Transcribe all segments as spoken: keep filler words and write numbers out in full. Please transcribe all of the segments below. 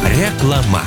Reklama.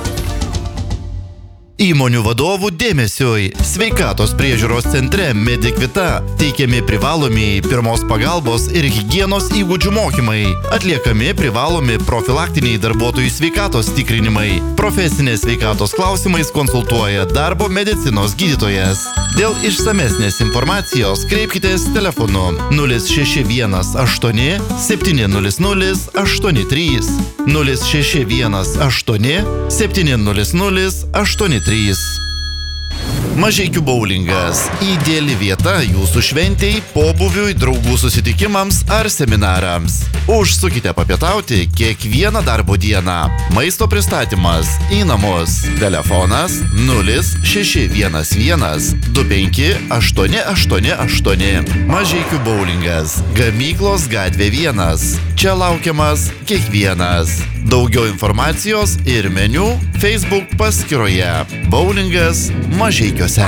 Įmonių vadovų dėmesiui. Sveikatos priežiūros centre Medikvita teikiami privalomi pirmos pagalbos ir higienos įgūdžių mokymai. Atliekami privalomi profilaktiniai darbuotojų sveikatos tikrinimai. Profesinės sveikatos klausimais konsultuoja darbo medicinos gydytojas. Dėl išsamesnės informacijos kreipkitės telefonu nulis šeši vienas aštuoni septyni nulis nulis aštuoni trys nulis šeši vienas aštuoni septyni nulis nulis aštuoni trys. Mažeikių boulingas – ideali vieta jūsų šventei, pobūviui, draugų susitikimams ar seminarams. Užsukite papietauti kiekvieną darbo dieną. Maisto pristatymas į namus. Telefonas nulis šeši vienas vienas du penki aštuoni aštuoni aštuoni. Mažeikių boulingas – Gamyklos gatvė vienas. Čia laukiamas kiekvienas. Daugiau informacijos ir meniu Facebook paskyroje Boulingas Mažeikiuose.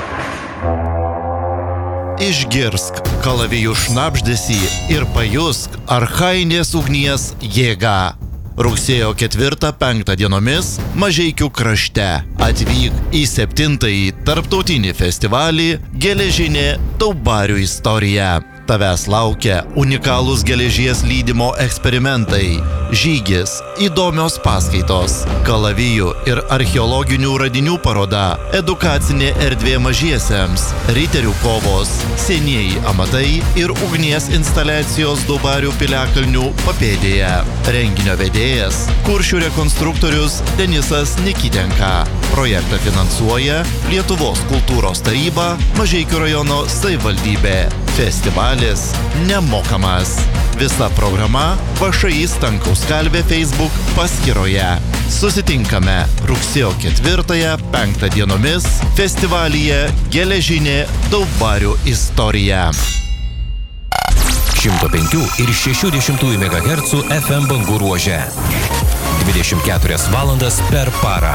Išgirsk kalavijų šnabždesį ir pajusk archainės ugnies jėgą. Rugsėjo ketvirtą penktą dienomis Mažeikių krašte atvyk į septintąjį tarptautinį festivalį Geležinė Daubarių istorija. Tavęs laukia unikalūs geležies lydymo eksperimentai, žygis, įdomios paskaitos, kalavijų ir archeologinių radinių paroda, edukacinė erdvė mažiesiems, riterių kovos, senieji amatai ir ugnies instaliacijos Daubarių piliakalnių papėdėje. Renginio vedėjas, kuršių rekonstruktorius Denisas Nikitenka. Projektą finansuoja Lietuvos kultūros taryba, Mažeikių rajono savivaldybė. Festivalis nemokamas. Visa programa V Š I Stankaus kalvė Facebook paskyroje. Susitinkame rugsėjo ketvirtąją penktą dienomis festivalyje Geležinė Daubarių istorija. šimto penkių ir šešių dešimtųjų megahercų F M bangų ruože. dvidešimt keturias valandas per parą.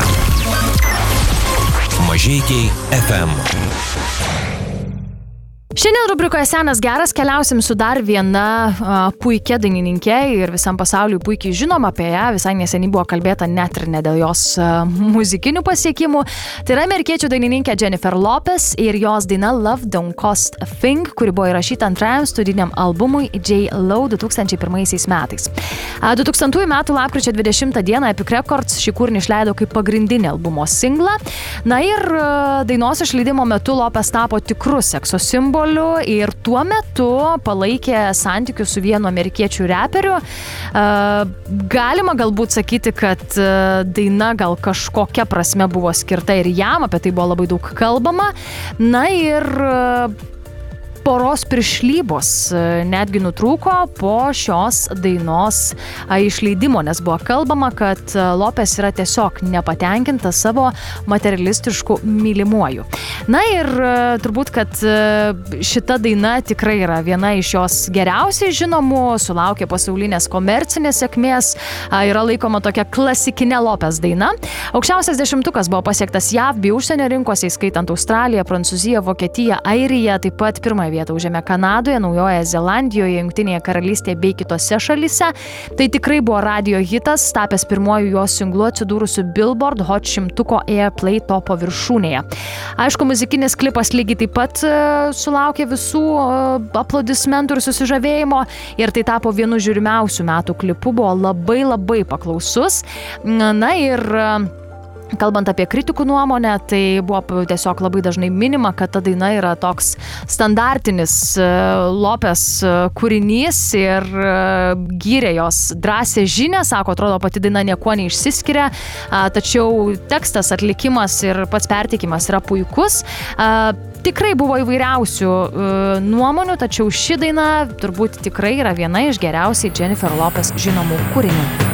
Mažeikiai F M. Šiandien rubrikoje Senas geras keliausim su dar viena a, puikia dainininkė ir visam pasauliui puikiai žinoma apie ją. Visai neseniai buvo kalbėta net ir ne dėl jos a, muzikinių pasiekimų. Tai yra amerikiečių dainininkė Jennifer Lopez ir jos daina Love Don't Cost a Thing, kuri buvo įrašyta antrajam studiniam albumui J Lo du tūkstančiai pirmaisiais metais. A, du tūkstantųjų metų lapkričio dvidešimtą dieną Epic Records šį kūrinį išleido kaip pagrindinį albumo singlą. Na ir a, dainos išleidimo metu Lopez tapo tikru sekso simboliu ir tuo metu palaikė santykius su vienu amerikiečių reperiu. Galima galbūt sakyti, kad daina gal kažkokia prasme buvo skirta ir jam, apie tai buvo labai daug kalbama. Na ir poros piršlybos netgi nutrūko po šios dainos išleidimo, nes buvo kalbama, kad Lopez yra tiesiog nepatenkinta savo materialistišku mylimuoju. Na ir turbūt, kad šita daina tikrai yra viena iš jos geriausiai žinomų, sulaukė pasaulinės komercinės sėkmės, yra laikoma tokia klasikinė Lopez daina. Aukščiausias dešimtukas buvo pasiektas J A V bei užsienio rinkose, įskaitant Australiją, Prancūziją, Vokietiją, Airiją, taip pat pirmąją vietą užėmė Kanadoje, Naujojoje Zelandijoje, Jungtinėje karalystėje bei kitose šalyse. Tai tikrai buvo radijo hitas, tapęs pirmuoju jos singlu atsidūrusiu Billboard Hot šimtuko Airplay topo viršūnėje. Aišku, muzikinis klipas lygiai taip pat uh, sulaukė visų uh, aplodismentų ir susižavėjimo ir tai tapo vienu žiūrimiausių metų klipų, buvo labai labai paklausus. Na ir uh, kalbant apie kritikų nuomonę, tai buvo tiesiog labai dažnai minima, kad ta daina yra toks standartinis Lopez kūrinys ir gyrė jos drąsią žinią, sako, atrodo, pati daina niekuo neišsiskiria, tačiau tekstas, atlikimas ir pats perteikimas yra puikus. Tikrai buvo įvairiausių nuomonių, tačiau ši daina turbūt tikrai yra viena iš geriausiai Jennifer Lopez žinomų kūrinių.